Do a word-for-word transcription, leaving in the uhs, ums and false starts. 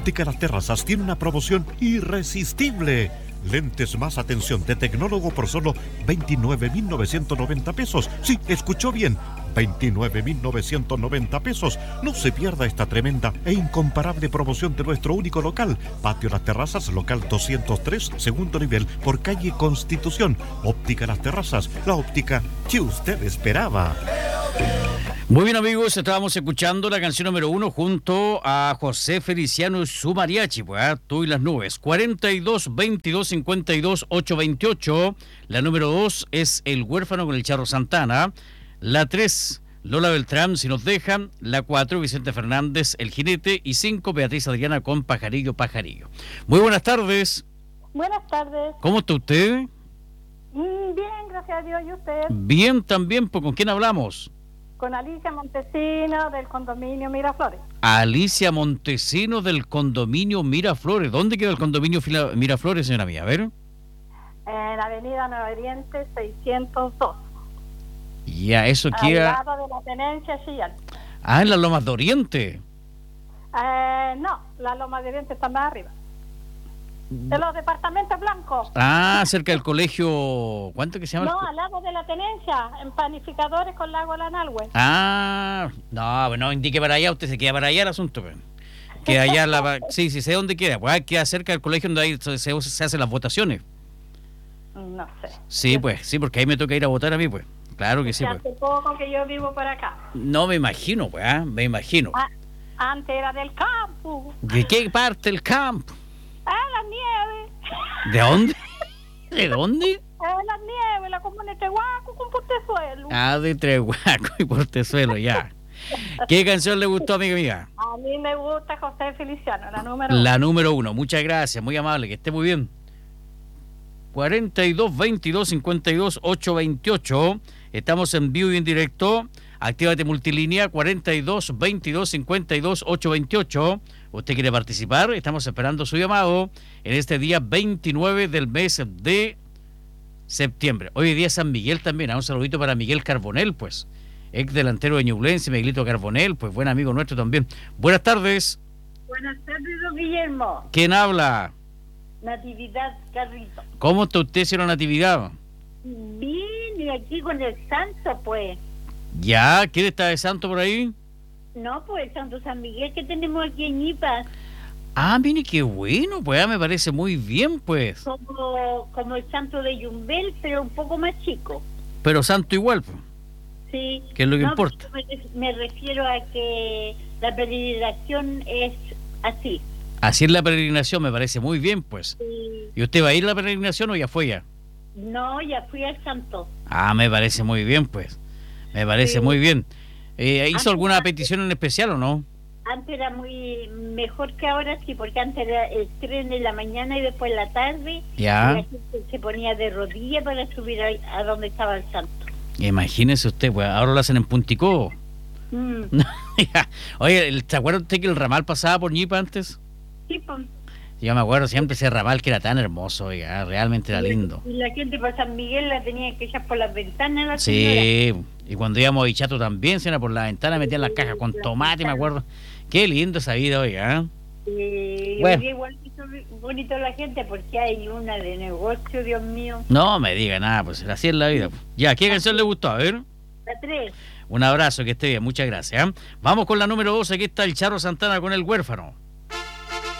Óptica Las Terrazas tiene una promoción irresistible. Lentes más atención de tecnólogo por solo veintinueve mil novecientos noventa pesos. Sí, escuchó bien, veintinueve mil novecientos noventa pesos. No se pierda esta tremenda e incomparable promoción de nuestro único local. Patio Las Terrazas, local doscientos tres, segundo nivel, por calle Constitución. Óptica Las Terrazas, la óptica que usted esperaba. Muy bien, amigos, estábamos escuchando la canción número uno junto a José Feliciano y su mariachi, pues, ¿eh? Tú y las nubes. cuarenta y dos, veintidós, cincuenta y dos, ochocientos veintiocho. La número dos es El Huérfano con el Charro Santana. La tres, Lola Beltrán, Si nos dejan. La cuatro, Vicente Fernández, El Jinete. Y cinco, Beatriz Adriana con Pajarillo, Pajarillo. Muy buenas tardes. Buenas tardes. ¿Cómo está usted? Mm, bien, gracias a Dios. ¿Y usted? Bien también, pues, ¿con quién hablamos? Con Alicia Montesino del condominio Miraflores. Alicia Montesino del condominio Miraflores. ¿Dónde queda el condominio Fila- Miraflores, señora mía? A ver. En la avenida Nueva Oriente seiscientos dos. Ya, eso queda... Al lado de la tenencia Chillán. Ah, en las Lomas de Oriente. Eh, no, la Loma de Oriente está más arriba. De los departamentos blancos. Ah, cerca del colegio... ¿Cuánto que se llama? No, al lado de la tenencia, en Panificadores con Lago Lanalhue. Ah, no, bueno, indique para allá, usted se queda para allá el asunto. Pues. Queda allá, la... sí, sí, sé dónde queda. Pues queda cerca del colegio donde ahí se, se, se hacen las votaciones. No sé. Sí, pues, sí, porque ahí me toca ir a votar a mí, pues. Claro que sí, pues. Hace poco que yo vivo por acá. No me imagino, pues, ¿eh? Me imagino. Ah, antes era del campo. ¿De qué parte del campo? Ah, la nieve. ¿De dónde? ¿De dónde? Ah, la nieve, la comuna de Tehuaco con Portezuelo. Ah, de Trehuaco y Portezuelo, ya. ¿Qué canción le gustó, amiga mía? A mí me gusta José Feliciano, la número uno. La número uno. Muchas gracias, muy amable, que esté muy bien. cuarenta y dos, veintidós, cincuenta y dos, ochocientos veintiocho. Estamos en vivo y en directo. Actívate multilínea cuarenta y dos, veintidós, cincuenta y dos, ochocientos veintiocho. ¿Usted quiere participar? Estamos esperando su llamado en este día veintinueve del mes de septiembre. Hoy día es San Miguel también. Un saludito para Miguel Carbonell, pues. Ex delantero de Ñublense, Miguelito Carbonell, pues buen amigo nuestro también. Buenas tardes. Buenas tardes, don Guillermo. ¿Quién habla? Natividad Carrito. ¿Cómo está usted, señora Natividad? Bien, y aquí con el santo, pues. ¿Ya? ¿Quién está de santo por ahí? No, pues el Santo San Miguel que tenemos aquí en Ñipas. Ah, mire, qué bueno, pues ya me parece muy bien, pues. Como, como el santo de Yumbel, pero un poco más chico. Pero santo igual, pues. Sí. ¿Qué es lo que No, importa? Me, me refiero a que la peregrinación es así. Así es la peregrinación, me parece muy bien, pues. Sí. ¿Y usted va a ir a la peregrinación o ya fue ya? No, ya fui al santo. Ah, me parece muy bien, pues. Me parece Sí. muy bien. Eh, ¿Hizo Antes- alguna petición en especial o no? Antes era muy mejor que ahora, sí, porque antes era el tren en la mañana y después en la tarde. Ya. Y la gente se ponía de rodillas para subir a, a donde estaba el santo. Imagínese usted, pues ahora lo hacen en Punticó. Mm. Ya. Oye, ¿se acuerda usted que el ramal pasaba por Ñipa antes? Sí, pues. Yo me acuerdo siempre ese ramal que era tan hermoso, oiga, realmente era lindo. Y la gente por San Miguel la tenía que echar por las ventanas. La señora. Sí, y cuando íbamos a Bichato también, se era por la ventana, metían las cajas con tomate, me acuerdo. Qué lindo esa vida, oiga. Eh, Bueno. Hoy igual hizo bonito la gente porque hay una de negocio, Dios mío. No me diga nada, pues así es la vida. Ya, ¿qué canción le gustó? A ver. La tres. Un abrazo, que esté bien, muchas gracias. ¿eh? Vamos con la número dos, aquí está el Charro Santana con El Huérfano.